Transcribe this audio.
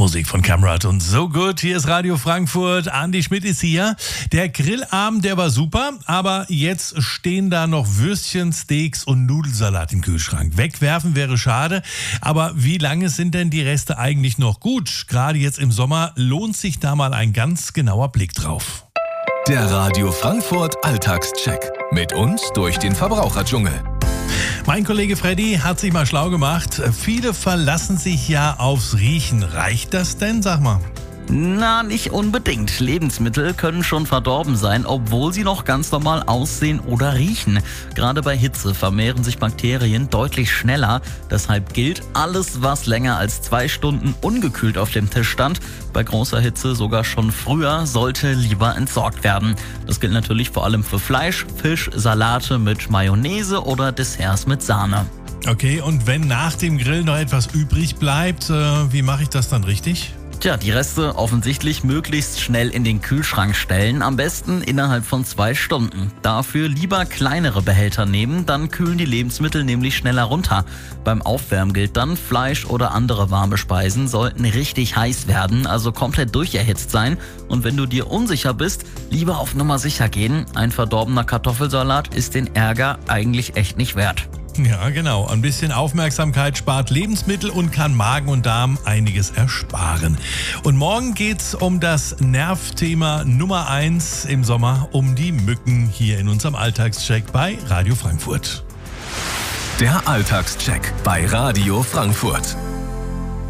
Musik von Kamrat und So Good. Hier ist Radio Frankfurt. Andi Schmidt ist hier. Der Grillabend, der war super, aber jetzt stehen da noch Würstchen, Steaks und Nudelsalat im Kühlschrank. Wegwerfen wäre schade, aber wie lange sind denn die Reste eigentlich noch gut? Gerade jetzt im Sommer lohnt sich da mal ein ganz genauer Blick drauf. Der Radio Frankfurt Alltagscheck. Mit uns durch den Verbraucherdschungel. Mein Kollege Freddy hat sich mal schlau gemacht. Viele verlassen sich ja aufs Riechen. Reicht das denn? Sag mal. Na, nicht unbedingt. Lebensmittel können schon verdorben sein, obwohl sie noch ganz normal aussehen oder riechen. Gerade bei Hitze vermehren sich Bakterien deutlich schneller. Deshalb gilt, alles, was länger als 2 Stunden ungekühlt auf dem Tisch stand, bei großer Hitze sogar schon früher, sollte lieber entsorgt werden. Das gilt natürlich vor allem für Fleisch, Fisch, Salate mit Mayonnaise oder Desserts mit Sahne. Okay, und wenn nach dem Grill noch etwas übrig bleibt, wie mache ich das dann richtig? Tja, die Reste offensichtlich möglichst schnell in den Kühlschrank stellen, am besten innerhalb von 2 Stunden. Dafür lieber kleinere Behälter nehmen, dann kühlen die Lebensmittel nämlich schneller runter. Beim Aufwärmen gilt dann, Fleisch oder andere warme Speisen sollten richtig heiß werden, also komplett durcherhitzt sein. Und wenn du dir unsicher bist, lieber auf Nummer sicher gehen. Ein verdorbener Kartoffelsalat ist den Ärger eigentlich echt nicht wert. Ja, genau. Ein bisschen Aufmerksamkeit spart Lebensmittel und kann Magen und Darm einiges ersparen. Und morgen geht's um das Nervthema Nummer 1 im Sommer, um die Mücken hier in unserem Alltagscheck bei Radio Frankfurt. Der Alltagscheck bei Radio Frankfurt.